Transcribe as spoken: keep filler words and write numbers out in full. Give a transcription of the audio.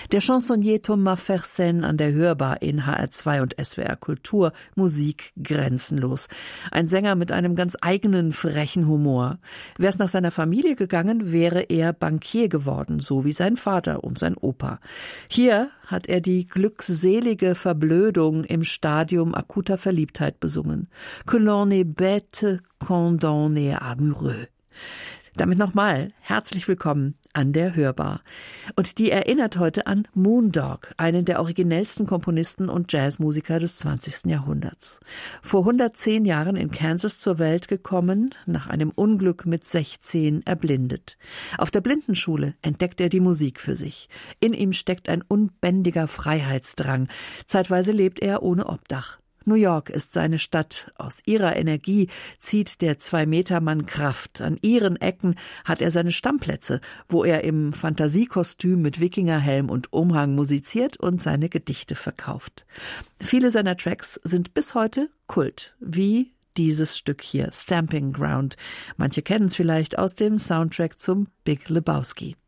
Der Chansonnier Thomas Fersen an der Hörbar in H R zwei und S W R Kultur. Musik grenzenlos. Ein Sänger mit einem ganz eigenen, frechen Humor. Wäre es nach seiner Familie gegangen, wäre er Bankier geworden, so wie sein Vater und sein Opa. Hier hat er die glückselige Verblödung im Stadium akuter Verliebtheit besungen. Que l'on est bête quand on est amoureux. Damit nochmal herzlich willkommen an der Hörbar. Und die erinnert heute an Moondog, einen der originellsten Komponisten und Jazzmusiker des zwanzigsten Jahrhunderts. Vor hundertzehn Jahren in Kansas zur Welt gekommen, nach einem Unglück mit sechzehn erblindet. Auf der Blindenschule entdeckt er die Musik für sich. In ihm steckt ein unbändiger Freiheitsdrang. Zeitweise lebt er ohne Obdach. New York ist seine Stadt. Aus ihrer Energie zieht der Zwei-Meter-Mann Kraft. An ihren Ecken hat er seine Stammplätze, wo er im Fantasiekostüm mit Wikingerhelm und Umhang musiziert und seine Gedichte verkauft. Viele seiner Tracks sind bis heute Kult, wie dieses Stück hier, Stamping Ground. Manche kennen es vielleicht aus dem Soundtrack zum Big Lebowski.